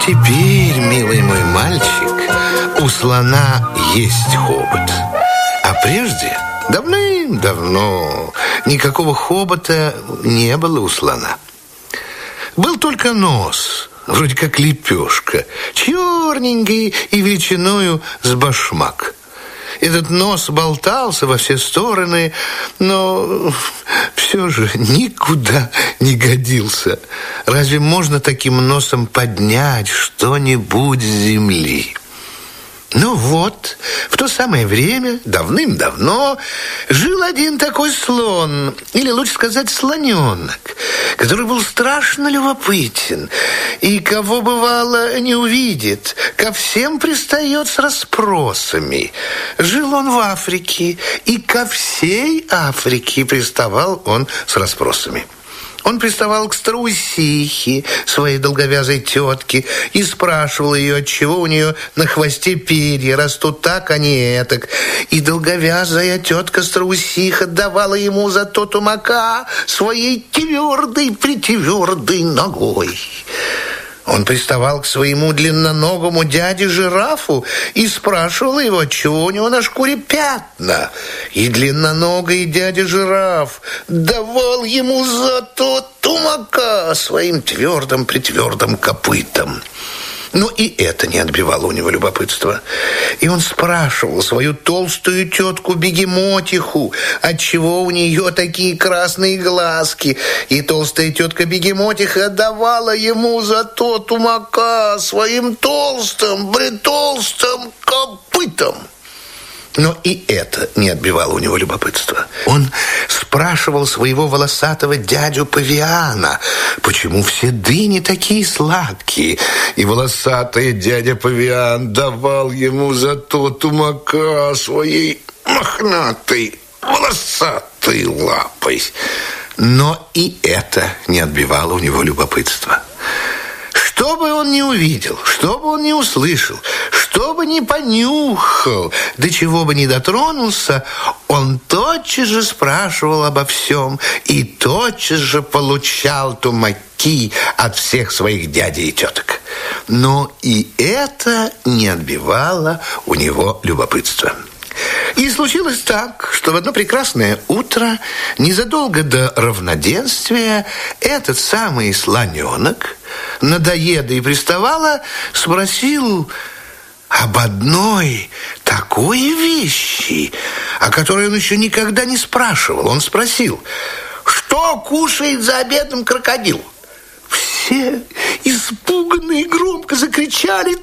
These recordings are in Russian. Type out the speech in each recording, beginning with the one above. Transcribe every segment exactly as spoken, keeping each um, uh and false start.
Теперь, милый мой мальчик, у слона есть хобот. А прежде, давным-давно, никакого хобота не было у слона. Был только нос, вроде как лепешка, черненький и величиною с башмак. Этот нос болтался во все стороны, но все же никуда не годился. Разве можно таким носом поднять что-нибудь с земли? Ну вот, в то самое время, давным-давно, жил один такой слон, или лучше сказать слоненок, который был страшно любопытен, и кого бывало не увидит, ко всем пристает с расспросами. Жил он в Африке, и ко всей Африке приставал он с расспросами. Он приставал к страусихе, своей долговязой тетке, и спрашивал ее, отчего у нее на хвосте перья растут так, а не этак. И долговязая тетка-страусиха давала ему за то тумака своей твердой-притвердой ногой. Он приставал к своему длинноногому дяде-жирафу и спрашивал его, отчего у него на шкуре пятна. И длинноногий дядя-жираф давал ему зато тумака своим твердым-притвердым копытом. Но и это не отбивало у него любопытства. И он спрашивал свою толстую тетку-бегемотиху, отчего у нее такие красные глазки. И толстая тетка-бегемотиха давала ему зато тумака своим толстым, притолстым копытом. Но и это не отбивало у него любопытства. Он спрашивал своего волосатого дядю Павиана, почему все дыни такие сладкие. И волосатый дядя Павиан давал ему зато тумака своей мохнатой, волосатой лапой. Но и это не отбивало у него любопытства. Что бы он ни увидел, что бы он ни услышал, что бы ни понюхал, до чего бы ни дотронулся, он тотчас же спрашивал обо всем и тотчас же получал тумаки от всех своих дядей и теток. Но и это не отбивало у него любопытства. И случилось так, что в одно прекрасное утро, незадолго до равноденствия, этот самый слоненок, надоеда и приставала, спросил об одной такой вещи, о которой он еще никогда не спрашивал. Он спросил, что кушает за обедом крокодил? Все испуганные громко закричали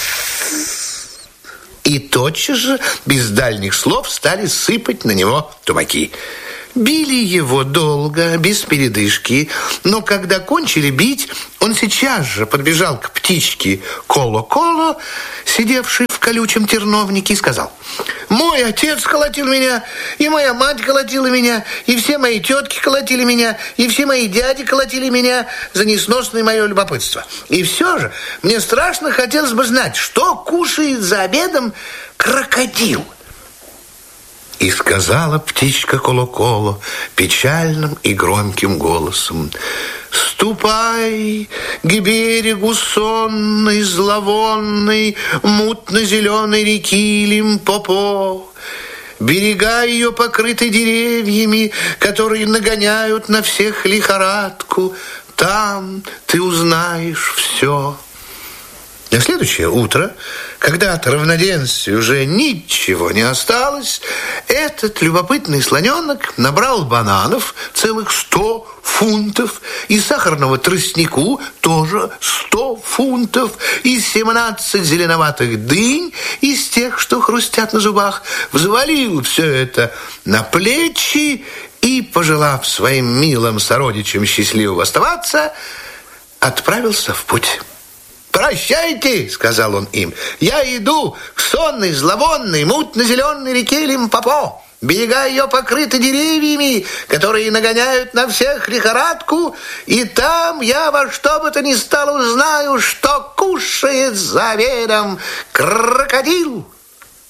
и тотчас же, без дальних слов, стали сыпать на него тумаки. Били его долго, без передышки, но когда кончили бить, он сейчас же подбежал к птичке Коло-Коло, сидевшей в колючем терновнике, и сказал: «Мой отец колотил меня, и моя мать колотила меня, и все мои тетки колотили меня, и все мои дяди колотили меня за несносное мое любопытство. И все же мне страшно хотелось бы знать, что кушает за обедом крокодил». И сказала птичка Коло-Коло печальным и громким голосом: «Ступай к берегу сонной, зловонной, мутно-зеленой реки Лимпопо. Берега ее покрыты деревьями, которые нагоняют на всех лихорадку. Там ты узнаешь все». На следующее утро, когда от равноденствия уже ничего не осталось, этот любопытный слоненок набрал бананов целых сто фунтов, и сахарного тростнику тоже сто фунтов, и семнадцать зеленоватых дынь из тех, что хрустят на зубах, взвалил все это на плечи и, пожелав своим милым сородичам счастливо оставаться, отправился в путь. «Прощайте», — сказал он им, — «я иду к сонной, зловонной, мутно-зеленой реке Лимпопо. Берега ее покрыты деревьями, которые нагоняют на всех лихорадку, и там я во что бы то ни стало узнаю, что кушает за обедом крокодил».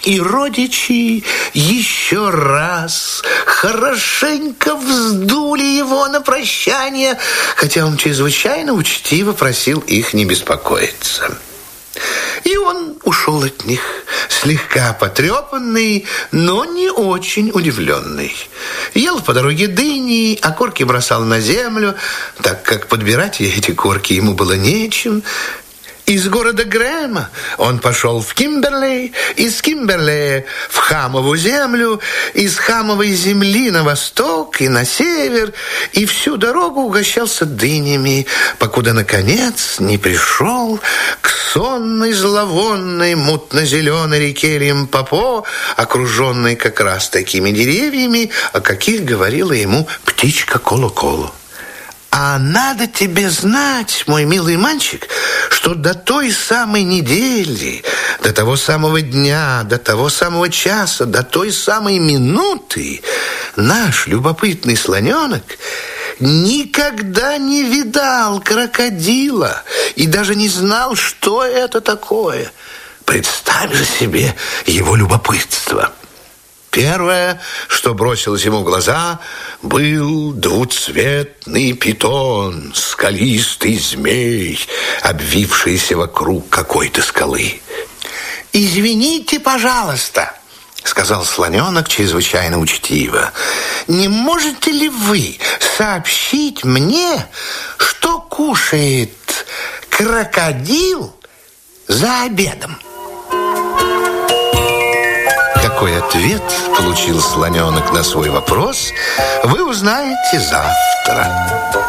И родичи еще раз хорошенько вздули его на прощание, хотя он чрезвычайно учтиво просил их не беспокоиться. И он ушел от них, слегка потрепанный, но не очень удивленный. Ел по дороге дыни, а корки бросал на землю, так как подбирать эти корки ему было нечем. Из города Грэма он пошел в Кимберлей, из Кимберлея в Хамову землю, из Хамовой земли на восток и на север, и всю дорогу угощался дынями, покуда, наконец, не пришел к сонной, зловонной, мутно-зеленой реке Лимпопо, окруженной как раз такими деревьями, о каких говорила ему птичка Коло-Коло. А надо тебе знать, мой милый мальчик, что до той самой недели, до того самого дня, до того самого часа, до той самой минуты наш любопытный слоненок никогда не видал крокодила и даже не знал, что это такое. Представь же себе его любопытство. Первое, что бросилось ему в глаза, был двуцветный питон, скалистый змей, обвившийся вокруг какой-то скалы. «Извините, пожалуйста», — сказал слоненок чрезвычайно учтиво, «не можете ли вы сообщить мне, что кушает крокодил за обедом?» Какой ответ получил слоненок на свой вопрос, вы узнаете завтра.